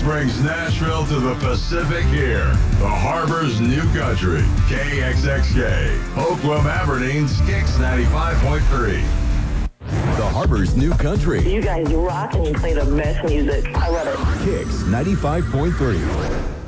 brings Nashville to the Pacific here. The Harbor's new country. KXXK. Oakland Aberdeen's Kicks 95.3. The Harbor's new country. You guys rock and you play the best music. I love it. Kicks 95.3.